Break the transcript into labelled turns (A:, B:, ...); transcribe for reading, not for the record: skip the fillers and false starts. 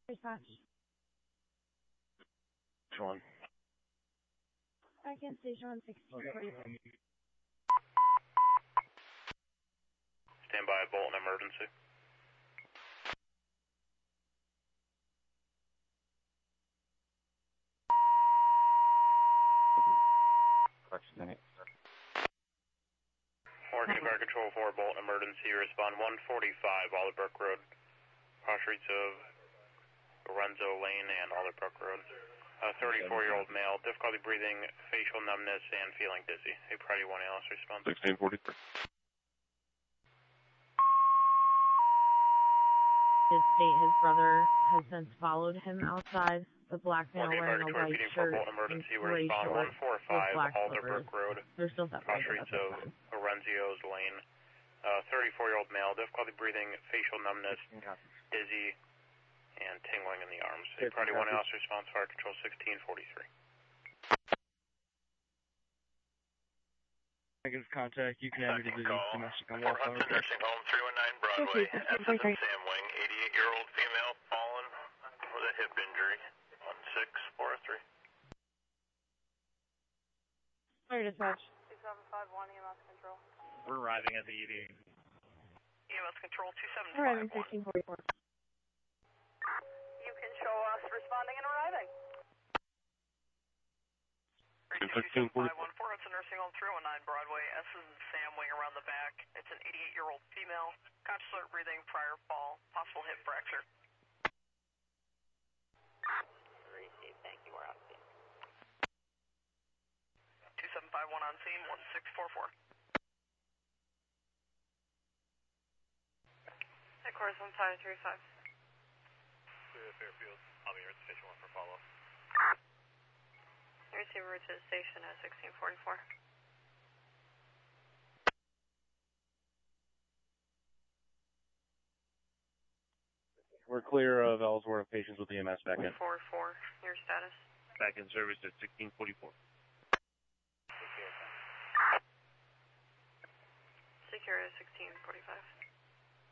A: Dispatch.
B: Which one?
A: Back in station 1640.
C: Stand by, Bolton emergency. Working Fire Control 4, Bolton emergency. Respond 145 Alderbrook Road. Cross streets of Lorenzo Lane and Alderbrook Road. 34-year-old male, difficulty breathing, facial numbness, and feeling dizzy. A priority 1 ALS response.
B: 1643.
A: His state, his brother has since followed him outside. The black male wearing a white shirt and gray shorts with black slippers. They're still separated.
C: Cross streets of Lorenzio's Lane. 34-year-old male, difficulty breathing, facial numbness, dizzy, and tingling in the arms. A priority 1 ALS response, Fire Control 1643.
B: Negative contact, you can have your disease domestic on
C: Fort Hudson Nursing Home, 319 Broadway. Essence Sam Wing, 88-year-old female, fallen with a hip injury, 1643.
A: Fire dispatch.
D: 2751 EMS control.
B: We're arriving at the ED.
D: EMS control 2751.
A: Arriving 1644.
D: You can show us responding and arriving.
B: 1644.
D: Fort Hudson Nursing Home, 319 Broadway. Essence Sam Wing around the back. It's an 88-year-old female, conscious alert breathing, prior fall, possible hip fracture. Receive, thank you, we're on scene. 2751 on scene, 1644. Headquarters 1535.
C: Fairfield, I'll be here at station 1 for follow-up.
D: Receive route to the station at 1644.
B: We're clear of Ellsworth patients with EMS back in.
D: 44, your status?
B: Back in service at 1644.
D: Secure at 1645.